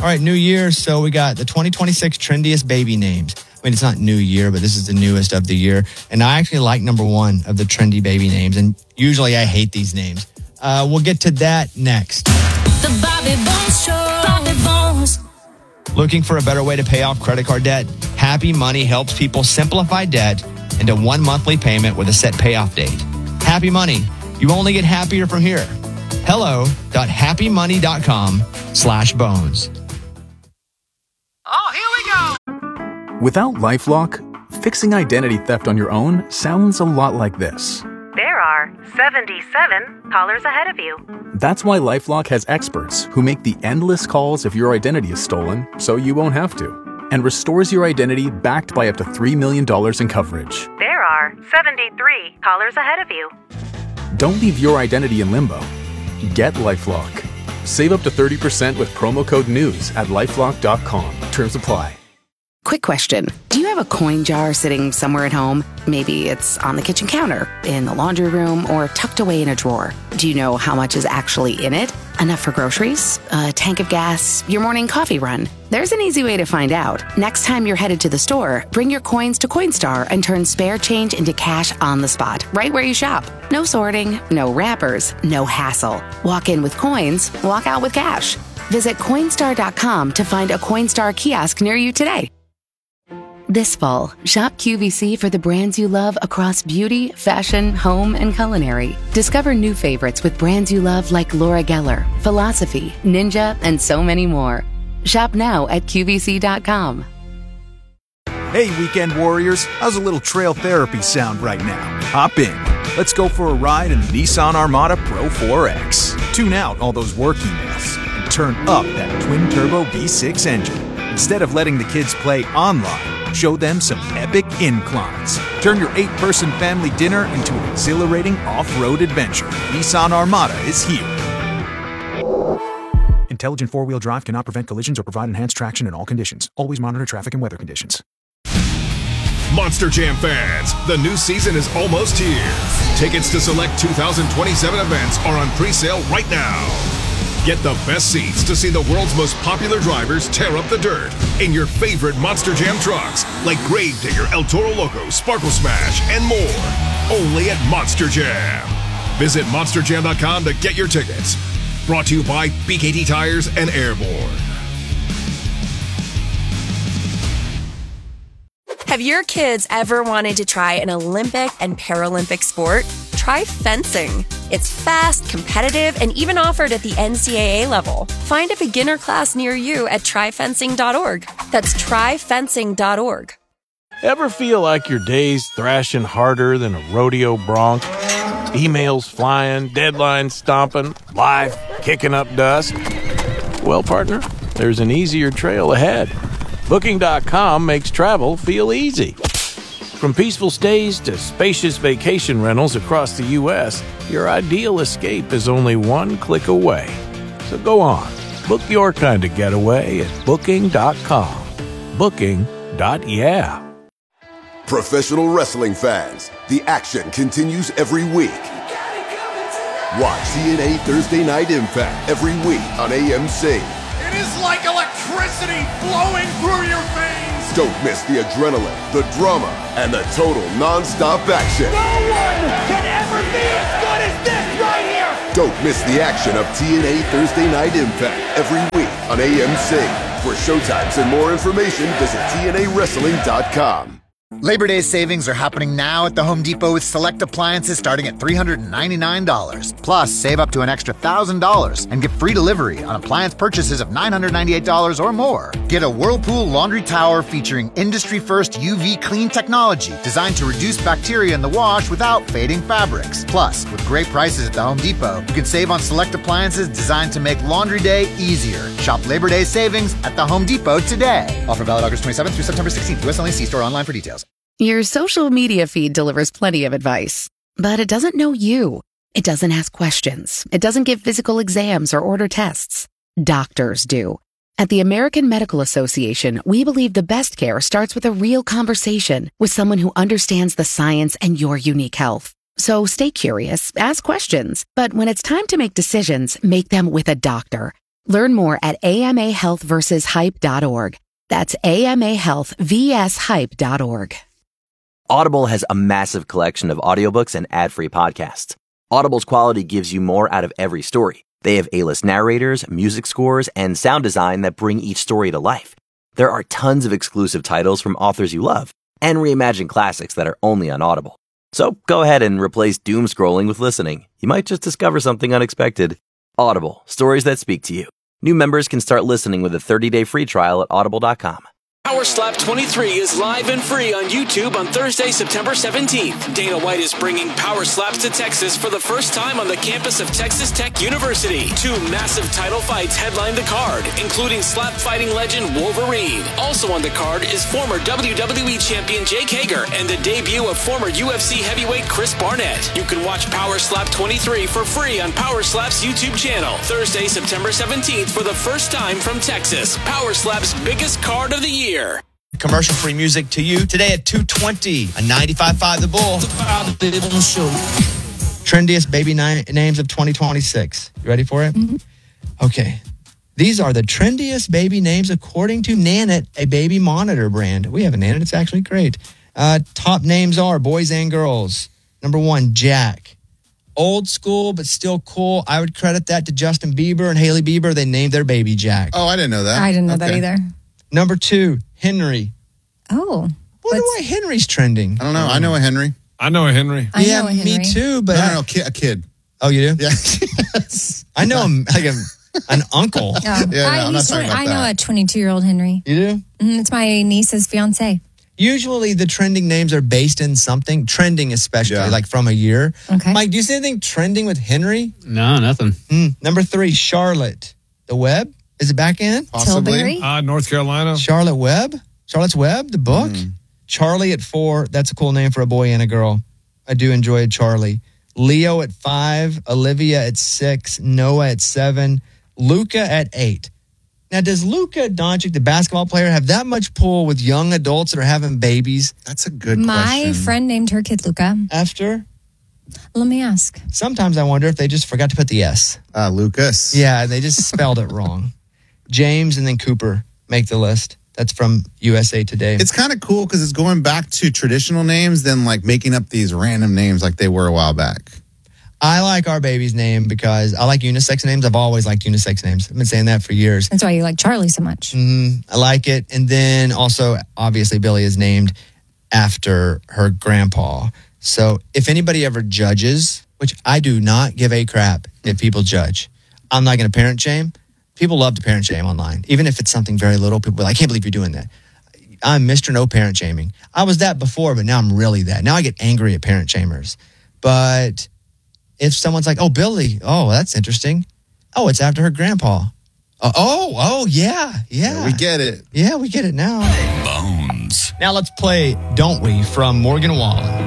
All right, new year. So we got the 2026 trendiest baby names. I mean, it's not new year, but this is the newest of the year. And I actually like number one of the trendy baby names. And usually I hate these names. We'll get to that next. The Bobby Bones Show. Bobby Bones. Looking for a better way to pay off credit card debt? Happy Money helps people simplify debt into one monthly payment with a set payoff date. Happy Money. You only get happier from here. hello.happymoney.com/bones. Oh, here we go! Without LifeLock, fixing identity theft on your own sounds a lot like this. There are 77 callers ahead of you. That's why LifeLock has experts who make the endless calls if your identity is stolen, so you won't have to, and restores your identity backed by up to $3 million in coverage. There are 73 callers ahead of you. Don't leave your identity in limbo. Get LifeLock. Save up to 30% with promo code NEWS at LifeLock.com. Terms apply. Quick question. Do you have a coin jar sitting somewhere at home? Maybe it's on the kitchen counter, in the laundry room, or tucked away in a drawer. Do you know how much is actually in it? Enough for groceries? A tank of gas? Your morning coffee run? There's an easy way to find out. Next time you're headed to the store, bring your coins to Coinstar and turn spare change into cash on the spot, right where you shop. No sorting, no wrappers, no hassle. Walk in with coins, walk out with cash. Visit Coinstar.com to find a Coinstar kiosk near you today. This fall, shop QVC for the brands you love across beauty, fashion, home, and culinary. Discover new favorites with brands you love like Laura Geller, Philosophy, Ninja, and so many more. Shop now at QVC.com. Hey, weekend warriors, how's a little trail therapy sound right now? Hop in. Let's go for a ride in the Nissan Armada Pro 4X. Tune out all those work emails and turn up that twin-turbo V6 engine. Instead of letting the kids play online, show them some epic inclines. Turn your 8-person family dinner into an exhilarating off-road adventure. Nissan Armada is here. Intelligent four-wheel drive cannot prevent collisions or provide enhanced traction in all conditions. Always monitor traffic and weather conditions. Monster Jam fans, the new season is almost here. Tickets to select 2027 events are on pre-sale right now. Get the best seats to see the world's most popular drivers tear up the dirt in your favorite Monster Jam trucks like Gravedigger, El Toro Loco, Sparkle Smash, and more. Only at Monster Jam. Visit monsterjam.com to get your tickets. Brought to you by BKT Tires and Airborne. Have your kids ever wanted to try an Olympic and Paralympic sport? Try fencing. It's fast, competitive, and even offered at the NCAA level. Find a beginner class near you at tryfencing.org. That's tryfencing.org. Ever feel like your day's thrashing harder than a rodeo bronc? Emails flying, deadlines stomping, life kicking up dust? Well, partner, there's an easier trail ahead. Booking.com makes travel feel easy. From peaceful stays to spacious vacation rentals across the U.S., your ideal escape is only one click away. So go on, book your kind of getaway at Booking.com. Booking.yeah. Professional wrestling fans, the action continues every week. Watch TNA Thursday Night Impact every week on AMC. It is like electricity flowing through your veins. Don't miss the adrenaline, the drama, and the total non-stop action. No one can ever be as good as this right here. Don't miss the action of TNA Thursday Night Impact every week on AMC. For showtimes and more information, visit TNAWrestling.com. Labor Day savings are happening now at the Home Depot with select appliances starting at $399. Plus, save up to an extra $1,000 and get free delivery on appliance purchases of $998 or more. Get a Whirlpool laundry tower featuring industry-first UV clean technology designed to reduce bacteria in the wash without fading fabrics. Plus, with great prices at the Home Depot, you can save on select appliances designed to make laundry day easier. Shop Labor Day savings at the Home Depot today. Offer valid August 27th through September 16th. US only. See store online for details. Your social media feed delivers plenty of advice, but it doesn't know you. It doesn't ask questions. It doesn't give physical exams or order tests. Doctors do. At the American Medical Association, we believe the best care starts with a real conversation with someone who understands the science and your unique health. So stay curious, ask questions, but when it's time to make decisions, make them with a doctor. Learn more at amahealthversushype.org. That's amahealthvshype.org. Audible has a massive collection of audiobooks and ad-free podcasts. Audible's quality gives you more out of every story. They have A-list narrators, music scores, and sound design that bring each story to life. There are tons of exclusive titles from authors you love and reimagined classics that are only on Audible. So go ahead and replace doom scrolling with listening. You might just discover something unexpected. Audible, stories that speak to you. New members can start listening with a 30-day free trial at audible.com. Power Slap 23 is live and free on YouTube on Thursday, September 17th. Dana White is bringing Power Slaps to Texas for the first time on the campus of Texas Tech University. 2 massive title fights headline the card, including slap fighting legend Wolverine. Also on the card is former WWE champion Jake Hager and the debut of former UFC heavyweight Chris Barnett. You can watch Power Slap 23 for free on Power Slap's YouTube channel. Thursday, September 17th for the first time from Texas. Power Slap's biggest card of the year. Commercial-free music to you today at 2:20 on 95.5 The Bull. Trendiest baby names of 2026. You ready for it? Mm-hmm. Okay. These are the trendiest baby names according to Nanit, a baby monitor brand. We have a Nanit. It's actually great. Top names are boys and girls. Number 1, Jack. Old school, but still cool. I would credit that to Justin Bieber and Hailey Bieber. They named their baby Jack. Oh, I didn't know that. I didn't know that either. Number 2, Henry. Oh. I wonder why Henry's trending. I don't know. I know a Henry. I know a Henry. I know a Henry. Me too, but... No, a kid. Oh, you do? Yeah. I know him like an uncle. Oh. Yeah, I'm not talking about I know a 22-year-old Henry. You do? It's my niece's fiance. Usually the trending names are based in something, trending especially, like from a year. Okay. Mike, do you see anything trending with Henry? No, nothing. Number 3, Charlotte. The Web? Is it back in? Tilbury? North Carolina. Charlotte Webb? Charlotte's Web, the book? Charlie at 4. That's a cool name for a boy and a girl. I do enjoy Charlie. Leo at 5. Olivia at 6. Noah at 7. Luca at 8. Now, does Luka Doncic, the basketball player, have that much pull with young adults that are having babies? That's a good My question. friend named her kid Luca. After? Let me ask. Sometimes I wonder if they just forgot to put the S. Lucas. Yeah, they just spelled it wrong. James and then Cooper make the list. That's from USA Today. It's kind of cool because it's going back to traditional names than like making up these random names like they were a while back. I like our baby's name because I like unisex names. I've always liked unisex names. I've been saying that for years. That's why you like Charlie so much. I like it. And then also, obviously, Billy is named after her grandpa. So if anybody ever judges, which I do not give a crap if people judge, I'm not going to parent shame. People love to parent shame online. Even if it's something very little, people are like, I can't believe you're doing that. I'm Mr. No Parent Shaming. I was that before, but now I'm really that. Now I get angry at parent shamers. But if someone's like, oh, Billy, oh, that's interesting. Oh, it's after her grandpa. Yeah. We get it. Yeah, we get it now. Bones. Now let's play Don't We from Morgan Wallen.